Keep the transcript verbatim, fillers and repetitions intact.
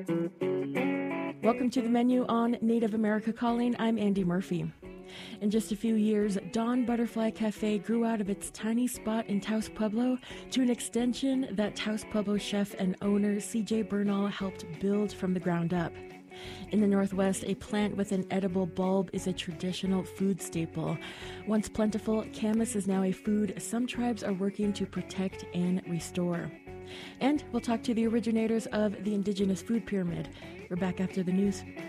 Welcome to the menu on Native America Calling. I'm Andy Murphy. In just a few years, Dawn Butterfly Cafe grew out of its tiny spot in Taos Pueblo to an extension that Taos Pueblo chef and owner C J Bernal helped build from the ground up. In the Northwest, a plant with an edible bulb is a traditional food staple. Once plentiful, camas is now a food some tribes are working to protect and restore. And we'll talk to the originators of the indigenous food pyramid. We're back after the news.